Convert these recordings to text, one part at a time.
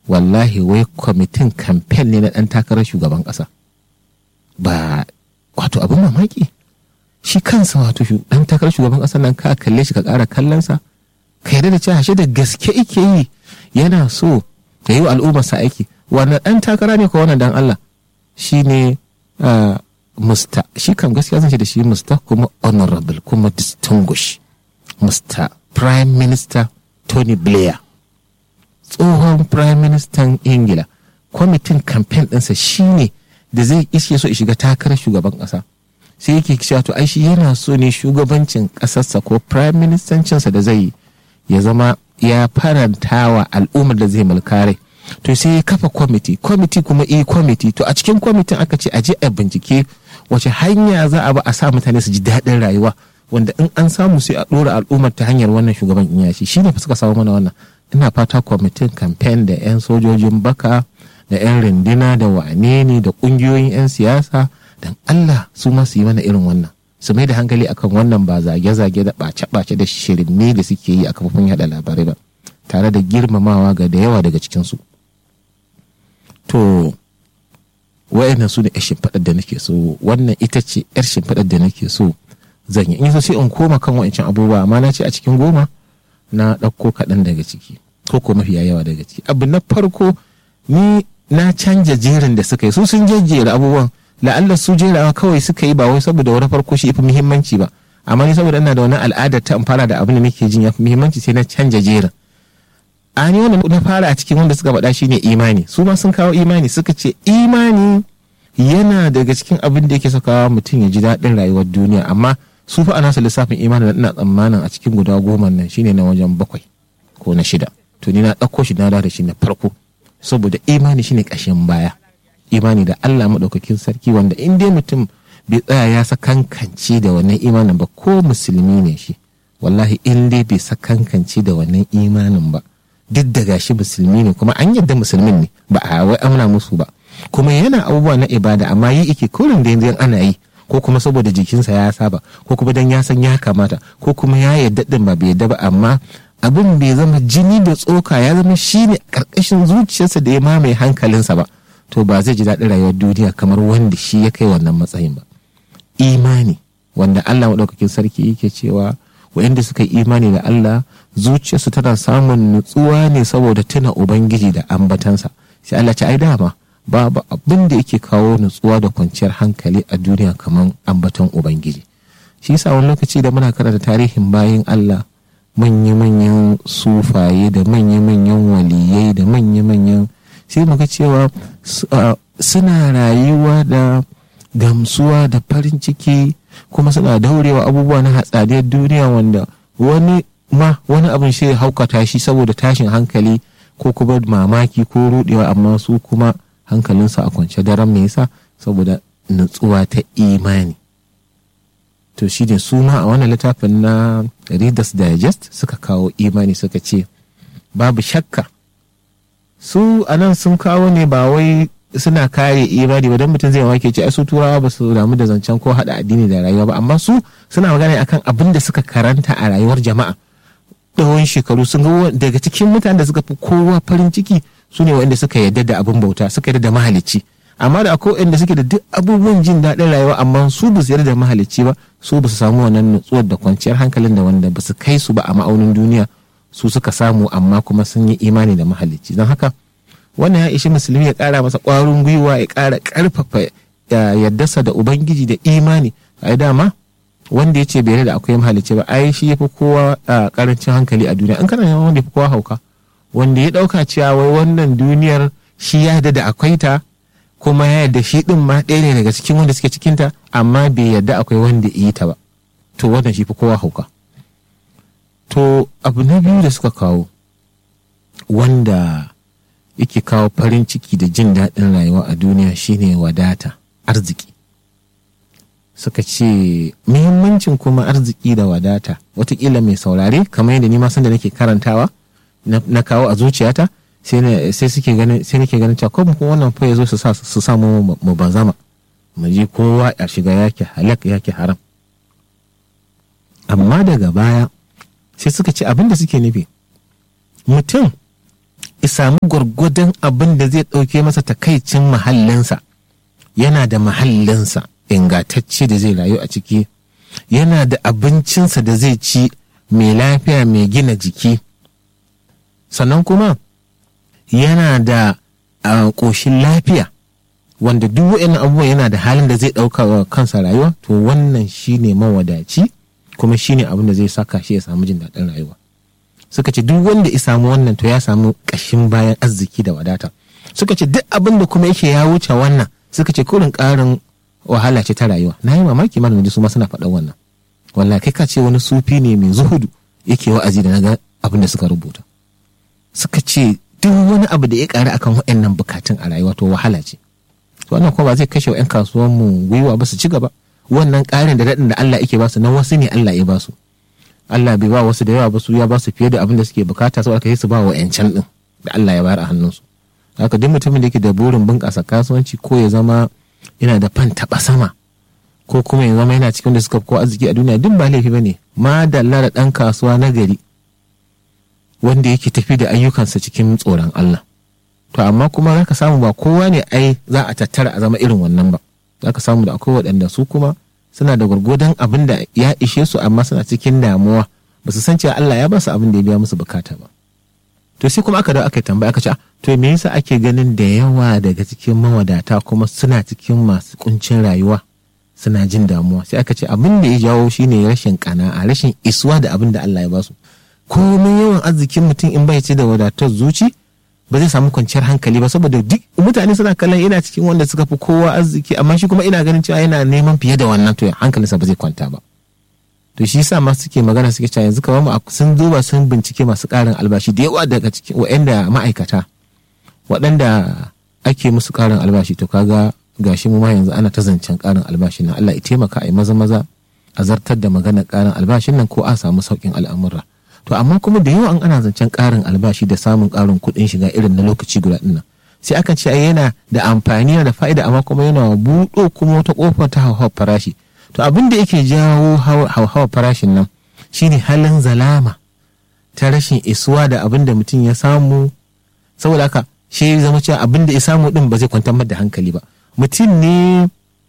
wallahi wai kwamitin kamfen ne na ɗan takarar shugaban ƙasa. Ba wato abin mamaki shi kansa wato ɗan takarar shugaban ƙasa nan ka kalle shi ka ƙara kallonsa ka yarda da cewa hashe da gaske ike yi yana so ya yi wa al'ummarsa aiki. Wannan ɗan takara ne ko wannan dan Allah shi ne Mr. shi kan gaskiya zan ce da shi Mr. kuma honorable kuma distinguished Mr. Prime Minister Tony Blair, tsohon Prime Minister Ingila. Kwamitin kamfen ɗinsa shi ne da zai iske so ya shiga takarar shugaban ƙasa, sai yake cewa to ai shi yana so ne shugabancin ƙasarsa ko Prime Ministercinsa da zai ya zama ya faranta wa al'ummar da zai mulkare. To sai ya kafa kwamiti kuma kwamiti. To a cikin kwamitin aka ce aje a bincike wace hanya za a ba a sa mutane su ji daɗin rayuwa, wanda in an samu sai a ɗora al'ummar ta hanyar wannan shugaban iyashi. Shi ne fa suka samu mana wannan. Ina fata kwamitin kamfen da 'yan sojojin baka da 'yan rindina da wane ne da ƙungiyoyin 'yan siyasa dan Allah su ma su yi mana irin wannan, su mai da hankali akan wannan, ba zage-zage da ɓace-ɓace da shirme da suke yi a kafofin yada labarai ba, tare da girmamawa ga da yawa daga cikinsu. To wayannan su ne 'yar shimfiɗar da nake so, wannan ita ce 'yar shimfiɗar da nake so zan yi. In so sai in koma kan wa'ancan abubuwa, amma na ce a cikin 10 na ɗauko kaɗan daga ciki ko mafiya yawa daga ciki. Abu na farko, ni na canja jerin da suka yi. Su sun jejjera abubuwan, la'alla su jerawa kawai suka yi ba wai saboda wani farko shi ifi muhimmanci ba, amma ni saboda ina da wani al'adar ta in fara da abin da nake jin ya fi muhimmanci sai na canja jerin. A ni wanda na fara a cikin wanda suka faɗa shine imani. Su ma sun kawo imani, suka ce imani yana daga cikin abin da yake sakawa mutum ya ji daɗin rayuwar duniya, amma su fa ana su lissafin imani da ina tsammanin a cikin guda 10 nan shine na wajen 7 ko na 6. To ni na ɗauko shi na da shi na farko, saboda imani shine ƙashin baya. Imani da Allah maɗaukakin sarki, wanda in dai mutum bai tsaya ya sakankance da wannan imanin ba, ko musulmi ne shi, wallahi in dai bai sakankance da wannan imanin ba, duk da gashi musulmi ne kuma an yadda musulmin ne, ba a wai amna musu ba, kuma yana abubuwa na ibada amma yi ike kurin da yanzu ana yi, ko kuma saboda jikinsa ya saba, ko kuma dan ya san ya kamata, ko kuma ya yadda din ba bai yadda ba, amma abin bai zama jini da tsoka ya zama shine karkashin zuciyarsa da ya mamaye hankalinsa ba, to ba zai ji daɗin rayuwar duniya kamar wanda shi ya kai wannan matsayin ba. Imani wanda Allah maɗaukakin sarki yake cewa waɗanda suka yi imani da Allah zuciyarsu tana samun nutsuwa ne saboda tuna Ubangiji da ambatansa. Sai Allah ce ai dama babu abin da yake kawo nutsuwa da kwanciyar hankali a duniya kamar ambaton Ubangiji. Shi yasa wani lokaci da muna karanta tarihin bayin Allah, manya-manyan sufaye da manya-manyan waliyai da manya-manyan, sai muga cewa suna rayuwa da gamsuwa da farin ciki, kuma suna daurewa abubuwa na hatsaniyar duniya wanda wani abin shi haukata shi saboda tashin hankali ko kuma mamaki ko rudewa, amma su kuma hankalinsa a kwance daren. me yasa? Saboda nutsuwa ta imani. To shi ne su ma a wannan littafin na Reader's Digest suka kawo imani, suka ce babu shakka su anan sun kawo ne ba wai suna kare imani ba, don mutum zai wake ce ai su turawa ba su damu da zancen ko hada addini da rayuwa ba, amma su suna magana akan abin da suka karanta a rayuwar jama'a tsawon shekaru. Sun ga daga cikin mutanen da suka fi kowa farin ciki su ne waɗanda suka yarda da abin bauta, suka yarda da mahalicci. Amma da akwai waɗanda suke da duk abubuwan jin daɗin rayuwa amma su ba su yarda da mahalicci ba, su ba su samu wannan nutsuwar da kwanciyar hankalin da wanda ba su kai su ba a ma'aunin duniya su suka samu, amma kuma sun yi imani da mahalicci. Don haka wannan ya ishi musulmi ya ƙara masa ƙwarin gwiwa, ya ƙara ƙarfafa yardarsa da Ubangiji da imani. Ai dama wanda ya ce bai yarda da akwai mahalicci ba, ai shi ya fi kowa ƙarancin hankali a duniya. In kana neman wanda ya fi kowa hauka, wanda ya ɗauka cewa wai wannan duniyar shi ya yarda da akwai ta, kuma ya yarda shi ɗin ma ɗaya ne daga cikin wanda suke cikinta, amma bai yarda akwai wanda ya yi ta ba, to wannan shi fi kowa hauka. To abu na biyu da suka kawo wanda yake kawo farin ciki da jin daɗin rayuwa a duniya shine wadata, arziki. Suka ce muhimmancin kuma arziki da wadata, watakila mai saurare kamar yadda ni ma san da nake karantawa na kawo a zuciyata, sai nake ganin cewa ko wannan fa yazo su samu mu bazama, mu je kowa a shiga yake halak yake haram. Amma daga baya sai suka ce abin da suke nufi, mutum samu gwargwadon abin da zai ɗauke masa takaicin mahallinsa. Yana da mahallinsa ingantacce da zai rayu a ciki, yana da abincinsa da zai ci mai lafiya mai gina jiki, sannan kuma yana da ƙoshin lafiya wanda duk wa'in abubuwa yana da halin da zai ɗauka wa kansa rayuwa. To wannan shine mawadaci, kuma shine abin da zai saka shi ya samu jin daɗin rayuwa. Suka ce duk wanda ya samu wannan to ya samu ƙashin bayan arziki da wadata. Suka ce duk abin da kuma yake ya wuce wannan, suka ce kurin ƙarin wahala ce ta rayuwa. Na yi mamaki mana da su ma suna faɗan wannan. Wallahi kai ka ce wani sufi ne mai zuhudu yake wa'azi da naga abin da suka rubuta. Suka ce duk wani abu da ya ƙara akan waɗannan bukatun a rayuwa to wahala ce. Wannan kuma ba zai kashe wa 'yan kasuwan mu gwiwa ba su ci gaba. Wannan ƙarin da daɗin da Allah yake ba su na wasu ne Allah ya ba su. Allah bai ba wasu da yawa ba, su ya ba su fiye da abin da suke bukata, saboda kai su ba wa 'yancan din da Allah ya bayar a hannunsu. Haka duk mutumin da yake da burin bunƙasa kasuwanci, ko ya zama yana da fan taɓa sama, ko kuma ya zama yana cikin da suka ko arziki a duniya, duk ba laifi bane. Ma dalla da ɗan kasuwa na gari wanda yake tafi da ayyukansa cikin tsoron Allah. To amma kuma zaka samu ba kowa ne ai za a tattara a zama irin wannan ba. Zaka samu da akwai waɗanda su kuma suna da gwargwadon abin da ya ishe su, amma suna cikin damuwa, ba su san cewa Allah ya ba su abin da ya biya musu bukata ba. To sai kuma aka dawo aka tambaya aka ce, to me yasa ake ganin da yawa daga cikin mawadata kuma suna cikin masu kuncin rayuwa, suna jin damuwa? Sai aka ce abin da ya jawo shine rashin kana'a, rashin isuwa da abin da Allah ya ba su. Komai yawan arzikin mutum in bai ci da wadatar zuci, ba zai samu kwanciyar hankali ba, saboda duk mutane suna kallon ina cikin wanda suka fi kowa arziki, amma shi kuma ina ganin cewa yana neman fiye da wannan, to hankalinsa ba zai kwanta ba. To shi yasa ma suke magana suke cewa yanzu kamar sun duba sun bincike masu ƙarin albashi da yawa daga cikin waɗanda ma'aikata waɗanda ake musu ƙarin albashi. To kaga gashi mu ma yanzu ana ta zancen ƙarin albashin nan. Allah ya taimaka a yi maza a zartar da maganar ƙarin albashin nan, ko a samu sauƙin al'amura. To amma kuma da yawa ana zancen ƙarin albashi da samun ƙarin kuɗin shiga irin na lokaci guda ɗin nan, sai akan ce yana da amfani da fa'ida, amma kuma yana buɗo kuma wata ƙofar ta hauhawar farashi. To abin da yake jawo hauhawar farashin nan shine halin zalama ta rashin isuwa da abin da mutum ya samu. Saboda haka shi ya zama cewa abin da ya samu ɗin ba zai kwantar da hankali ba. Mutum ne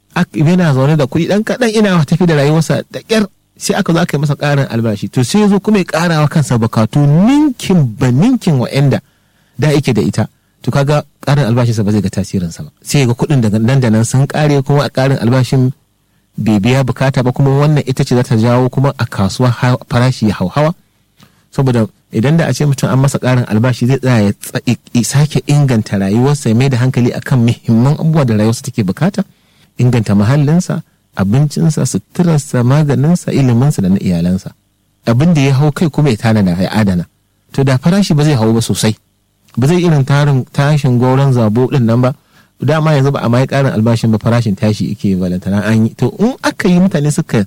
yana zaune da kuɗi ɗan kaɗan, ina tafi da rayuwarsa da ƙyar, sai aka zo aka yi masa ƙarin albashi. To sai ya zo kuma ya ƙara wa kansa bukatu ninkin ba ninkin wa'anda da yake da ita. To kaga ƙarin albashinsa ba zai ga tasirinsa ba, sai ga kuɗin daga nan da nan sun ƙare, kuma a ƙarin albashin bai biya bukata ba. Kuma wannan ita ce za ta jawo kuma a kasuwa farashi ya hauhawa. Saboda idan da a ce mutum an masa ƙarin albashi, zai tsaya ya sake inganta rayuwarsa, ya mai da hankali akan muhimman abubuwa da rayuwarsa take bukata, inganta mahallinsa, abincinsa, suturarsa, maganinsa, iliminsa da na iyalansa. Abin da ya hau kai kuma ya tanada ya adana. To da farashi ba zai hau ba sosai, ba zai irin tashin goron zabo din nan ba. Dama yanzu ba a mai ƙarin albashin ba, farashin tashi yake balantana an yi. To in aka yi mutane suka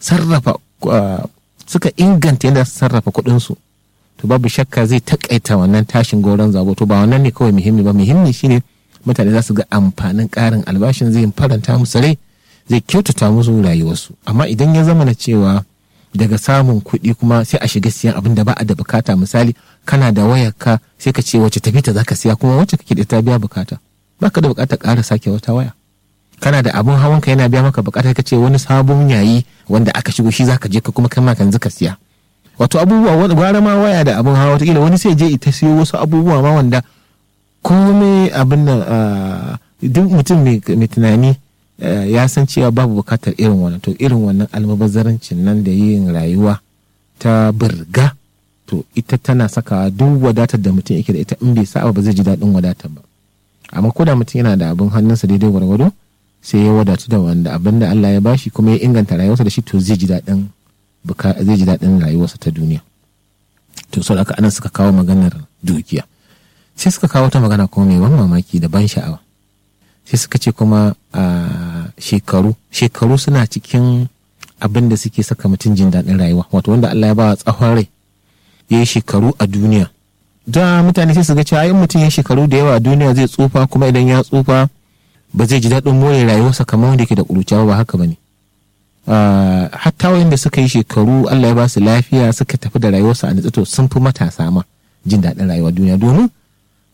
inganta yadda sarrafa kuɗinsu, to babu shakka zai takaita wannan tashin goron zabo. To ba wannan ne kawai muhimmi ba, muhimmi shine mutane za su ga amfanin ƙarin albashin, zai faranta musu rai, zai kyautata musu rayuwarsu. Amma idan ya zama na cewa daga samun kuɗi kuma sai a shiga siyan abin da ba a da bukata, misali kana da wayarka sai ka ce wacce tafi ta zaka siya, kuma wacce kake da ta biya bukata, baka da bukatar ƙara sake wata waya. Kana da abun hawanka yana biya maka bukata, ka ce wani sabon yayi wanda aka shigo shi zaka je ka kuma kai ma kan zaka siya. Wato abubuwa gwara ma waya da abun hawa, wataƙila wani sai je ita siyo wasu abubuwa ma wanda komai abin nan duk mutum mai tunani ya san cewa babu bukatar irin wannan. To irin wannan almubazzarancin nan da yin rayuwa ta birga, to ita tana saka duk wadatar da mutum yake da ita, in bai sa ba zai ji daɗin wadatar ba. Amma ko da mutum yana da abin hannunsa daidai gwargwado, sai ya wadatu da wanda abin da Allah ya bashi kuma ya inganta rayuwarsa da shi, to zai ji daɗin rayuwarsa ta duniya. To sau da aka anan suka kawo maganar dukiya, sai suka kawo ta magana kuma mai ban mamaki da ban sha'awa. Sai suka ce kuma shekaru suna cikin abin da suke saka mutum jin daɗin rayuwa. Wato wanda Allah ya ba tsawon rai, ya yi shekaru a duniya. Da mutane sai su ga cewa in mutum ya shekaru da yawa a duniya zai tsufa, kuma idan ya tsufa ba zai ji daɗin more rayuwarsa kamar wanda yake da ƙuruciya ba. Haka bane. Hatta wanda suka yi shekaru Allah ya ba su lafiya suka tafi da rayuwarsa a nutsuto sun fi matasa ma jin daɗin rayuwar duniya, domin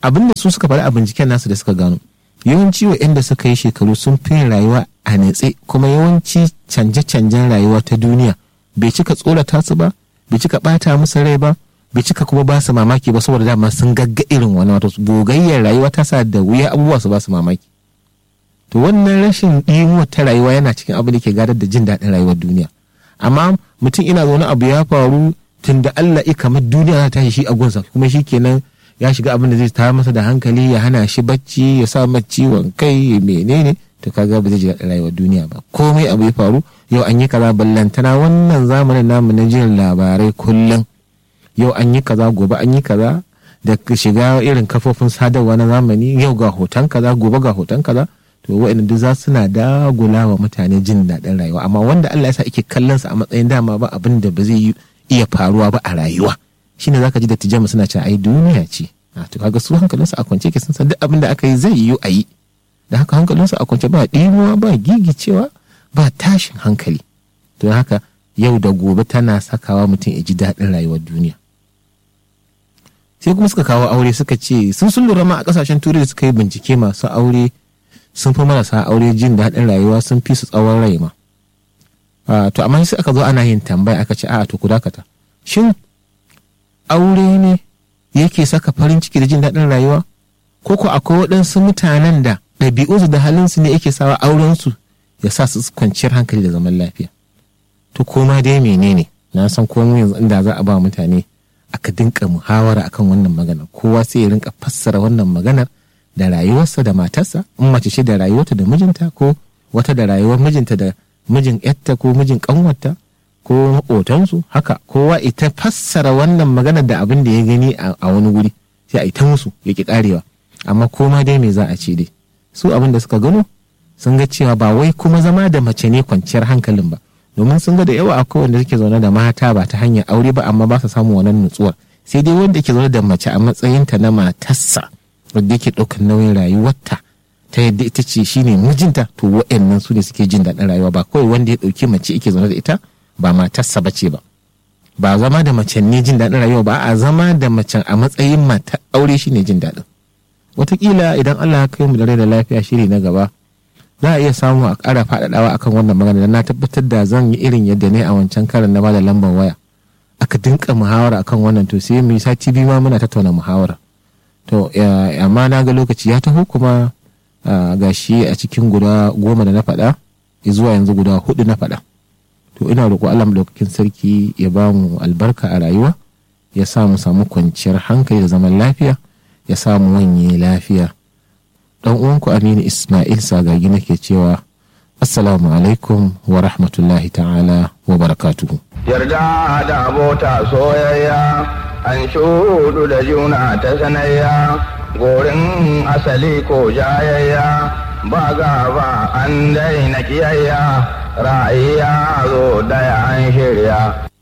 abin da su suka faɗi a binciken nasu da suka gano yawanci waɗanda suka yi shekaru sun fi rayuwa a netse, kuma yawanci canje-canjen rayuwa ta duniya bai cika tsorata su ba, bai cika ɓata musu rai ba, bai cika kuma ba su mamaki ba, saboda dama sun gagga irin wani wato gogayyar rayuwa ta sa da wuya abubuwa su ba su mamaki. To wannan rashin ɗimuwa ta rayuwa yana cikin abin da ke gadar da jin daɗin rayuwar duniya. Amma mutum ina zaune abu ya faru tun da Allah ya kamar duniya ta tashi shi a gunsa, kuma shi kenan ya shiga abin da zai tayar masa da hankali, ya hana shi bacci, ya sa masa ciwon kai, menene, to kaga ba zai ji daɗin rayuwar duniya ba. Komai abu ya faru, yau an yi kaza, ballantana wannan zamanin namu na jin labarai kullum, yau an yi kaza, gobe an yi kaza, da shiga irin kafofin sadarwa na zamani, yau ga hoton kaza, gobe ga hoton kaza. To wa'annan duk za suna dagula wa mutane jin daɗin rayuwa. Amma wanda Allah ya sa ake kallon sa a matsayin dama ba abin da ba zai iya faruwa ba a rayuwa, shine zaka ji da tijama suna cewa ai duniya ce. To kaga su hankalinsu a kwance ke, sun san duk abin da aka yi zai yiwu a yi, da haka hankalinsu a kwance, ba ɗimuwa, ba gigicewa, ba tashin hankali. To haka yau da gobe tana sakawa mutum ya ji daɗin rayuwar duniya. Sai kuma suka kawo aure, suka ce sun lura ma a ƙasashen turai da suka yi bincike, masu aure sun fi marasa aure jin daɗin rayuwa, sun fi su tsawon rai ma. To amma sai aka zo ana yin tambaya, aka ce a'a to ku dakata, shin aure ne yake saka farin ciki da jin daɗin rayuwa, ko ko akwai waɗansu mutanen da ɗabi'unsu da halinsu ne yake sawa aurensu ya sa su kwanciyar hankali da zaman lafiya? To koma dai menene, na san komai yanzu inda za a ba mutane aka dinka muhawara akan wannan magana, kowa sai ya rinka fassara wannan maganar da rayuwarsa da matarsa, in mace ce da rayuwarta da mijinta, ko wata da rayuwar mijinta da mijin yatta ko mijin kanwarta ko maƙotansu. Haka kowa ita fassara wannan magana da abin da ya gani a wani guri, sai a ita musu ya ki karewa. Amma koma dai me za a ce dai, su abin da suka gano sun ga cewa ba wai kuma zama da mace ne kwanciyar hankalin ba, domin sun ga da yawa akwai wanda suke zaune da mata ba ta hanyar aure ba, amma ba su samu wannan nutsuwar. Sai dai wanda ke zaune da mace a matsayinta na matarsa, wadda yake ɗaukar nauyin rayuwarta ta yadda ita ce shine mijinta, to wa'annan su ne suke jin daɗin rayuwa. Ba kawai wanda ya ɗauki mace yake zaune da ita ba matarsa ba ce ba. Ba zama da mace ne jin daɗin rayuwa ba, a zama da mace a matsayin mata aure shine jin daɗin. Wataƙila idan Allah ya kai mu da rai da lafiya, shiri na gaba za a iya samu a ƙara faɗaɗawa akan wannan magana, da na tabbatar da zan yi irin yadda ne a wancan karin na bada lambar waya, aka dinka muhawara akan wannan. To sai mu yi sati biyu ma muna tattauna muhawara. To amma na ga lokaci ya taho, kuma ga shi a cikin guda 10 da na faɗa zuwa yanzu guda 4 na faɗa. To ina roƙo Allah madaukakin sarki ya ba mu albarka a rayuwa, ya sa mu samu kwanciyar hankali da zaman lafiya, ya sa mu wanye lafiya. Dan uwanku Aminu Ismail Sagagi nake cewa assalamu alaikum wa rahmatullahi ta'ala wa barakatuhu. Yarda da abota soyayya, an shudu da juna ta sanayya, gorin asali ko jayayya, ba gaba an daina kiyayya, ra'ayi ya zo daya an shirya.